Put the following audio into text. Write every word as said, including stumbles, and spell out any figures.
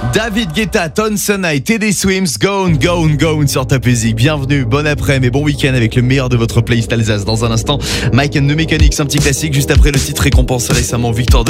David Guetta, Tonsona et Teddy Swims, Gone, Gone, Gone sur Top Music. Bienvenue, bon après-midi et bon week-end avec le meilleur de votre playlist Alsace. Dans un instant, Mike and the Mechanics, un petit classique juste après le titre récompensé récemment Victor de